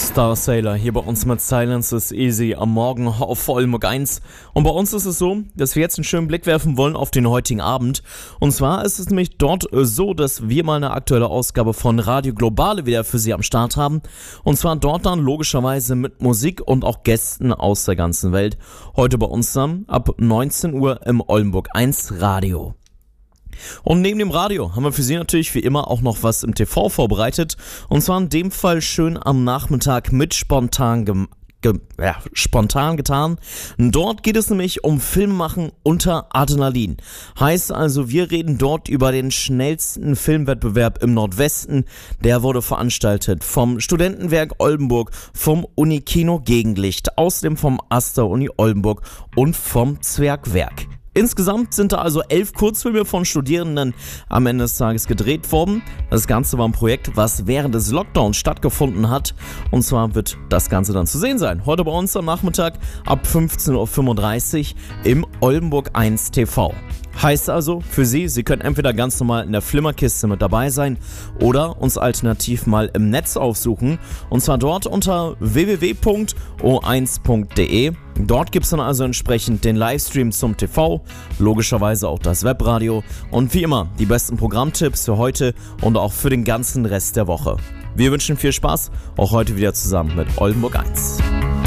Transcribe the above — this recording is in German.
Star Sailor hier bei uns mit Silence is Easy am Morgen auf Oldenburg 1. Und bei uns ist es so, dass wir jetzt einen schönen Blick werfen wollen auf den heutigen Abend. Und zwar ist es nämlich dort so, dass wir mal eine aktuelle Ausgabe von Radio Globale wieder für Sie am Start haben. Und zwar dort dann logischerweise mit Musik und auch Gästen aus der ganzen Welt. Heute bei uns dann ab 19 Uhr im Oldenburg 1 Radio. Und neben dem Radio haben wir für Sie natürlich wie immer auch noch was im TV vorbereitet. Und zwar in dem Fall schön am Nachmittag mit spontan getan. Dort geht es nämlich um Filmemachen unter Adrenalin. Heißt also, wir reden dort über den schnellsten Filmwettbewerb im Nordwesten. Der wurde veranstaltet vom Studentenwerk Oldenburg, vom Unikino Gegenlicht, außerdem vom Aster Uni Oldenburg und vom Zwergwerk. Insgesamt sind da also 11 Kurzfilme von Studierenden am Ende des Tages gedreht worden. Das Ganze war ein Projekt, was während des Lockdowns stattgefunden hat. Und zwar wird das Ganze dann zu sehen sein. Heute bei uns am Nachmittag ab 15.35 Uhr im Oldenburg 1 TV. Heißt also für Sie, Sie können entweder ganz normal in der Flimmerkiste mit dabei sein oder uns alternativ mal im Netz aufsuchen. Und zwar dort unter www.o1.de. Dort gibt es dann also entsprechend den Livestream zum TV, logischerweise auch das Webradio und wie immer die besten Programmtipps für heute und auch für den ganzen Rest der Woche. Wir wünschen viel Spaß, auch heute wieder zusammen mit Oldenburg 1.